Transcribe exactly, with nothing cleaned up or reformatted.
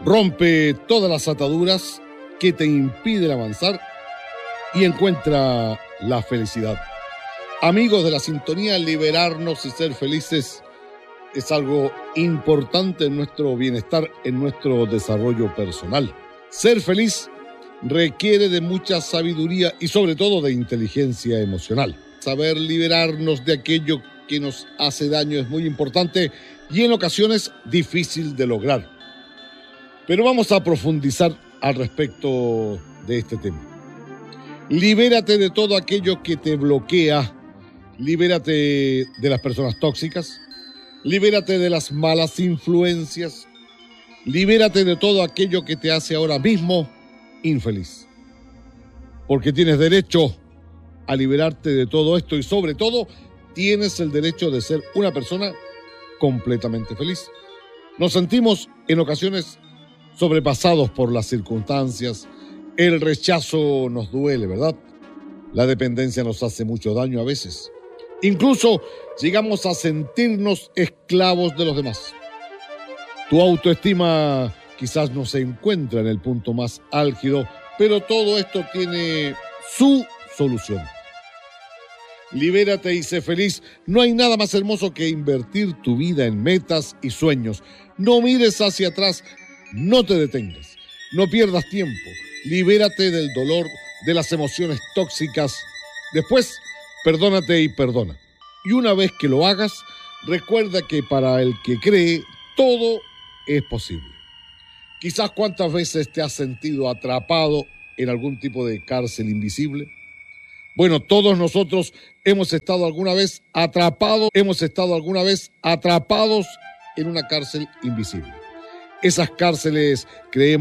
Rompe todas las ataduras que te impiden avanzar y encuentra la felicidad. Amigos de la sintonía, liberarnos y ser felices es algo importante en nuestro bienestar, en nuestro desarrollo personal. Ser feliz requiere de mucha sabiduría y sobre todo de inteligencia emocional. Saber liberarnos de aquello que nos hace daño es muy importante y en ocasiones difícil de lograr. Pero vamos a profundizar al respecto de este tema. Libérate de todo aquello que te bloquea. Libérate de las personas tóxicas. Libérate de las malas influencias. Libérate de todo aquello que te hace ahora mismo infeliz. Porque tienes derecho a liberarte de todo esto y sobre todo tienes el derecho de ser una persona completamente feliz. Nos sentimos en ocasiones sobrepasados por las circunstancias. El rechazo nos duele, ¿verdad? La dependencia nos hace mucho daño a veces. Incluso llegamos a sentirnos esclavos de los demás. Tu autoestima quizás no se encuentra en el punto más álgido, pero todo esto tiene su solución. Libérate y sé feliz. No hay nada más hermoso que invertir tu vida en metas y sueños. No mires hacia atrás. No te detengas, no pierdas tiempo, libérate del dolor, de las emociones tóxicas. Después, perdónate y perdona. Y una vez que lo hagas, recuerda que para el que cree, todo es posible. Quizás cuántas veces te has sentido atrapado en algún tipo de cárcel invisible. Bueno, todos nosotros hemos estado alguna vez atrapados, hemos estado alguna vez atrapados en una cárcel invisible. Esas cárceles creemos